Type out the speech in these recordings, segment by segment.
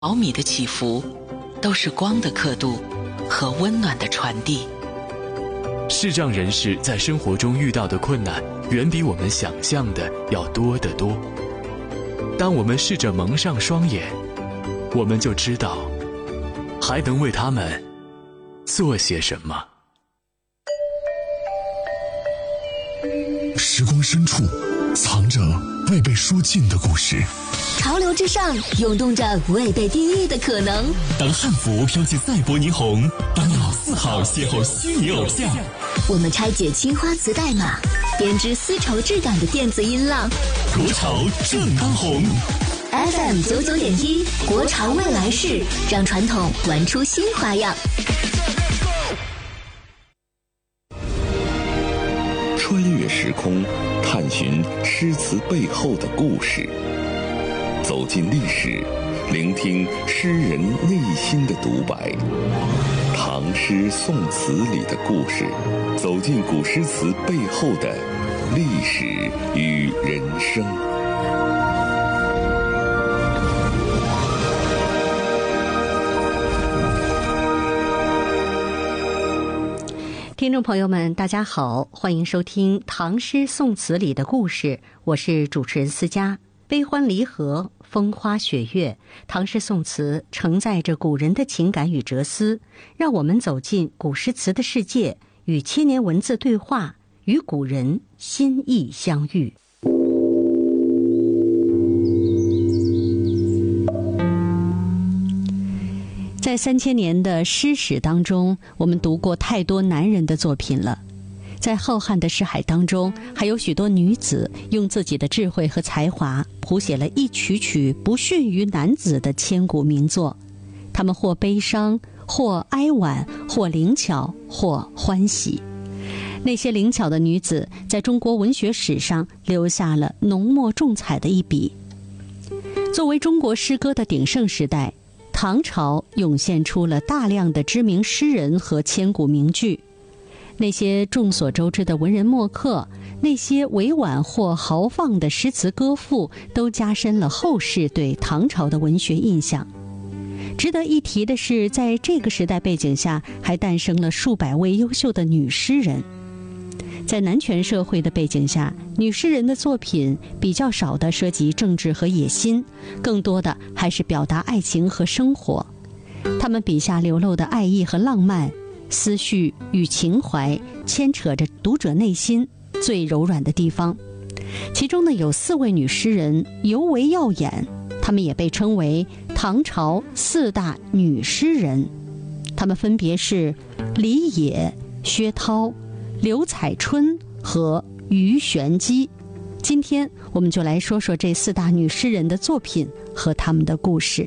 毫米的起伏，都是光的刻度和温暖的传递。 视障人士在生活中遇到的困难，远比我们想象的要多得多。当我们试着蒙上双眼，我们就知道还能为他们做些什么。 时光深处藏着未被说尽的故事， 潮流之上涌动着未被定义的可能。 当汉服飘起赛博霓虹，当老四号邂逅虚拟偶像， 我们拆解青花瓷代码，编织丝绸质感的电子音浪。 国潮正当红。 FM 99.1，国潮未来式，让传统玩出新花样。 穿越时空，探寻诗词背后的故事，走进历史，聆听诗人内心的独白。唐诗宋词里的故事，走进古诗词背后的历史与人生。 听众朋友们，大家好，欢迎收听《唐诗宋词里的故事》，我是主持人思佳。悲欢离合，风花雪月，唐诗宋词承载着古人的情感与哲思，让我们走进古诗词的世界，与千年文字对话，与古人心意相遇。在3000年的诗史当中，我们读过太多男人的作品了。在浩瀚的诗海当中，还有许多女子用自己的智慧和才华，谱写了一曲曲不逊于男子的千古名作。她们或悲伤，或哀婉，或灵巧，或欢喜。那些灵巧的女子，在中国文学史上留下了浓墨重彩的一笔。作为中国诗歌的鼎盛时代，唐朝涌现出了大量的知名诗人和千古名句。那些众所周知的文人墨客，那些委婉或豪放的诗词歌赋，都加深了后世对唐朝的文学印象。值得一提的是，在这个时代背景下，还诞生了数百位优秀的女诗人。在男权社会的背景下，女诗人的作品比较少的涉及政治和野心，更多的还是表达爱情和生活。她们笔下流露的爱意和浪漫，思绪与情怀牵扯着读者内心最柔软的地方。其中呢，有4位女诗人尤为耀眼，她们也被称为唐朝4大女诗人。她们分别是李野、薛涛、刘彩春和鱼玄机。今天我们就来说说这4大女诗人的作品和她们的故事。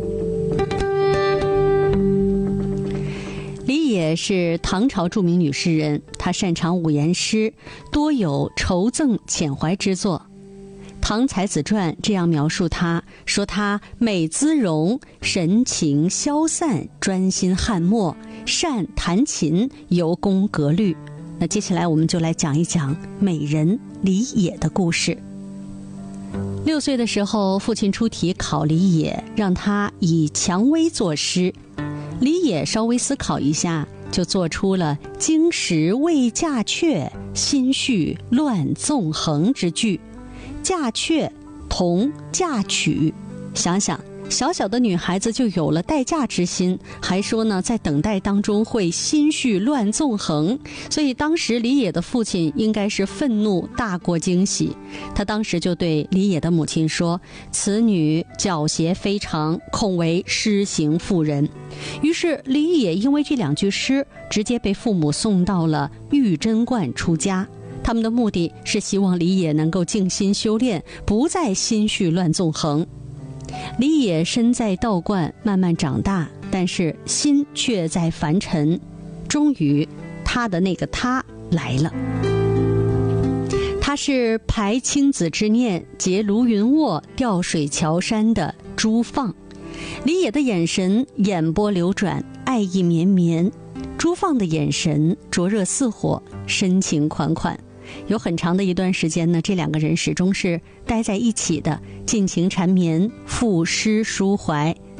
李野是唐朝著名女诗人，她擅长五言诗，多有酬赠遣怀之作。《唐才子传》这样描述她，说她美姿容，神情消散，专心翰墨，善弹琴，尤工格律。那接下来我们就来讲一讲美人李野的故事。6岁的时候，父亲出题考李野，让他以蔷薇作诗。李野稍微思考一下，就做出了经时未嫁却，心绪乱纵横之句。嫁却同嫁娶，想想小小的女孩子就有了待嫁之心，还说呢，在等待当中会心绪乱纵横。所以当时李野的父亲应该是愤怒大过惊喜，他当时就对李野的母亲说：“此女狡黠非常，恐为诗行妇人。”于是李野因为这2句诗，直接被父母送到了玉贞观出家。他们的目的是希望李野能够静心修炼，不再心绪乱纵横。李野身在道观慢慢长大，但是心却在凡尘。终于他的那个他来了。他是排青子之念，结卢云卧，吊水桥山的朱放。李野的眼神眼波流转，爱意绵绵。朱放的眼神灼热似火，深情款款。有很长的一段时间呢，这2个人始终是待在一起的，尽情缠绵，赋诗抒怀。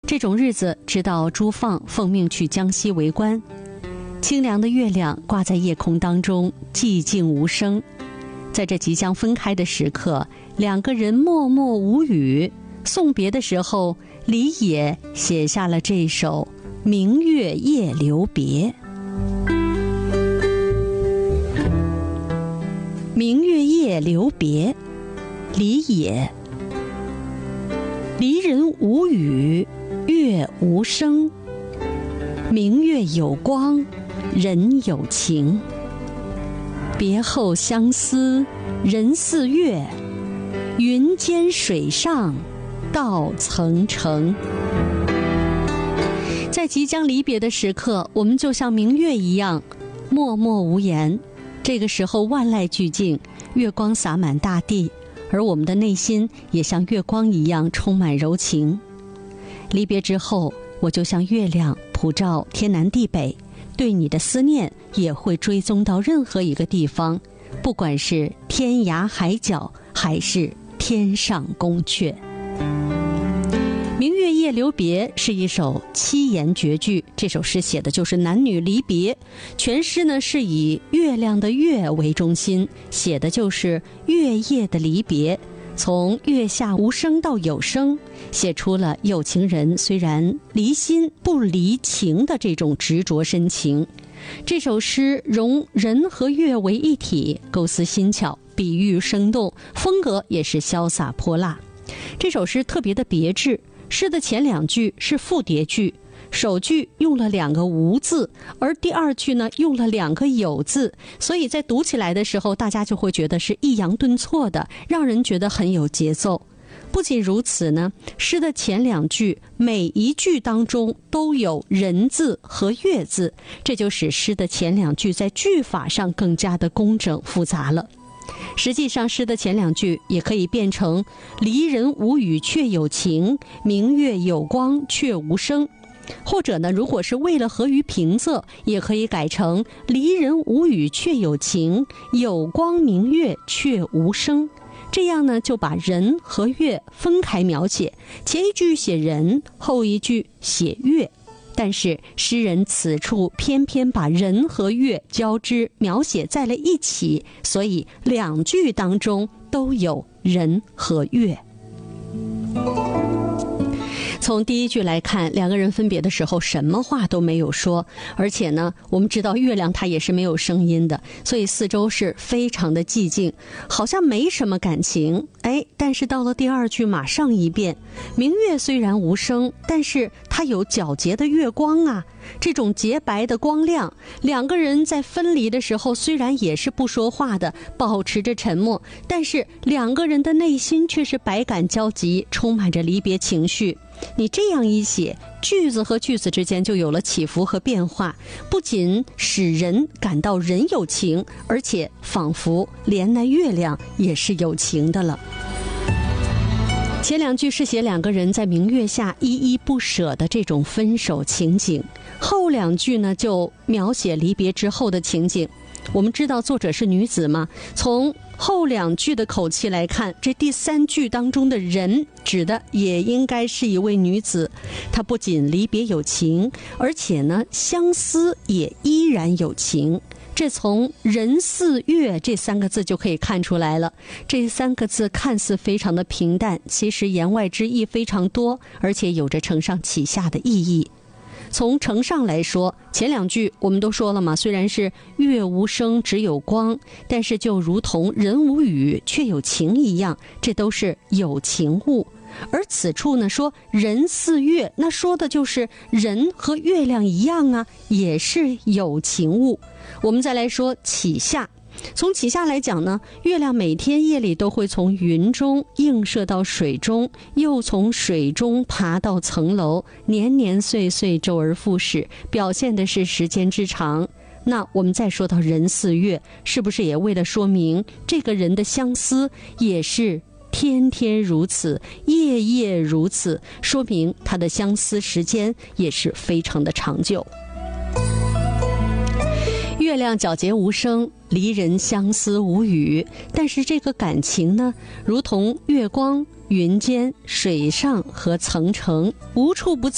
这种日子，直到朱放奉命去江西为官，清凉的月亮挂在夜空当中，寂静无声。在这即将分开的时刻，两个人默默无语。送别的时候，李野写下了这首《明月夜留别》。明月夜留别，李野。离人无语，月无声。明月有光，人有情。别后相思，人似月。云间水上，道层层。在即将离别的时刻，我们就像明月一样，默默无言。这个时候万籁俱静，月光洒满大地，而我们的内心也像月光一样充满柔情。离别之后，我就像月亮普照天南地北，对你的思念也会追踪到任何一个地方，不管是天涯海角，还是天上宫阙。明月夜留别是一首七言绝句，这首诗写的就是男女离别。全诗呢是以月亮的月为中心，写的就是月夜的离别，从月下无声到有声，写出了有情人虽然离心不离情的这种执着深情。这首诗融人和月为一体，构思新巧，比喻生动，风格也是潇洒泼辣。这首诗特别的别致，诗的前两句是复叠句，首句用了2个无字，而第二句呢用了2个有字，所以在读起来的时候，大家就会觉得是抑扬顿挫的，让人觉得很有节奏。不仅如此呢，诗的前2句每一句当中都有人字和月字，这就使诗的前2句在句法上更加的工整复杂了。实际上诗的前2句也可以变成离人无语却有情，明月有光却无声，或者呢，如果是为了合于平仄，也可以改成离人无语却有情，有光明月却无声。这样呢，就把人和月分开描写，前一句写人，后一句写月。但是诗人此处偏偏把人和月交织描写在了一起，所以2句当中都有人和月。从第一句来看，两个人分别的时候什么话都没有说，而且呢，我们知道月亮它也是没有声音的，所以四周是非常的寂静，好像没什么感情。但是到了第二句马上一变，明月虽然无声，但是它有皎洁的月光啊，这种洁白的光亮，两个人在分离的时候虽然也是不说话的，保持着沉默，但是两个人的内心却是百感交集，充满着离别情绪。你这样一写，句子和句子之间就有了起伏和变化，不仅使人感到人有情，而且仿佛连那月亮也是有情的了。前两句是写两个人在明月下依依不舍的这种分手情景，后两句呢就描写离别之后的情景。我们知道作者是女子嘛，从后两句的口气来看，这第三句当中的人指的也应该是一位女子，她不仅离别有情，而且呢相思也依然有情。这从人似月这3个字就可以看出来了，这3个字看似非常的平淡，其实言外之意非常多，而且有着承上启下的意义。从承上来说，前两句我们都说了嘛，虽然是月无声只有光，但是就如同人无语却有情一样，这都是有情物。而此处呢说人似月，那说的就是人和月亮一样啊，也是有情物。我们再来说启下，从启下来讲呢，月亮每天夜里都会从云中映射到水中，又从水中爬到层楼，年年岁岁周而复始，表现的是时间之长。那我们再说到人似月，是不是也为了说明这个人的相思也是天天如此，夜夜如此，说明他的相思时间也是非常的长久。月亮皎洁无声，离人相思无语，但是这个感情呢，如同月光、云间、水上和层城，无处不在。